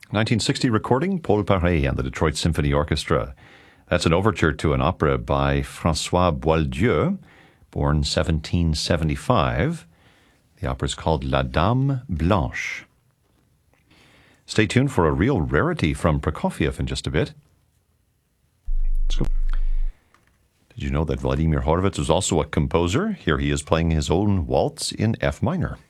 1960 recording, Paul Paré and the Detroit Symphony Orchestra. That's an overture to an opera by François Boieldieu, born 1775. The opera is called La Dame Blanche. Stay tuned for a real rarity from Prokofiev in just a bit. Let's go. Did you know that Vladimir Horowitz was also a composer? Here he is playing his own waltz in F minor.